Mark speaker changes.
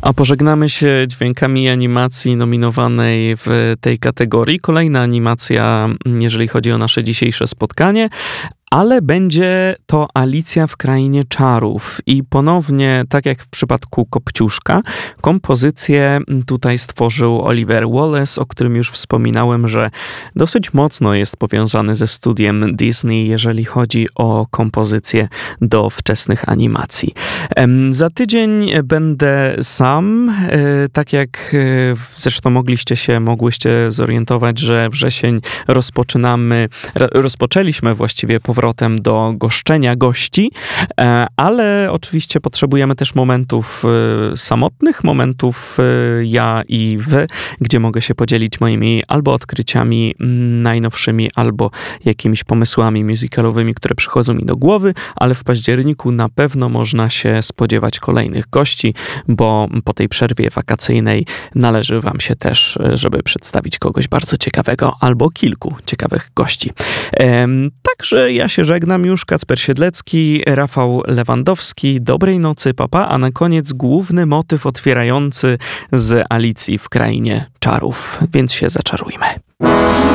Speaker 1: A pożegnamy się dźwiękami animacji nominowanej w tej kategorii. Kolejna animacja, jeżeli chodzi o nasze dzisiejsze spotkanie. Ale będzie to Alicja w Krainie Czarów. I ponownie, tak jak w przypadku Kopciuszka, kompozycję tutaj stworzył Oliver Wallace, o którym już wspominałem, że dosyć mocno jest powiązany ze studiem Disney, jeżeli chodzi o kompozycję do wczesnych animacji. Za tydzień będę sam, tak jak zresztą mogłyście zorientować, że wrzesień rozpoczęliśmy właściwie powrotem do goszczenia gości, ale oczywiście potrzebujemy też momentów samotnych, momentów ja i wy, gdzie mogę się podzielić moimi albo odkryciami najnowszymi, albo jakimiś pomysłami musicalowymi, które przychodzą mi do głowy, ale w październiku na pewno można się spodziewać kolejnych gości, bo po tej przerwie wakacyjnej należy wam się też, żeby przedstawić kogoś bardzo ciekawego, albo kilku ciekawych gości. Także ja się żegnam już, Kacper Siedlecki, Rafał Lewandowski, dobrej nocy, papa, a na koniec główny motyw otwierający z Alicji w Krainie Czarów, więc się zaczarujmy.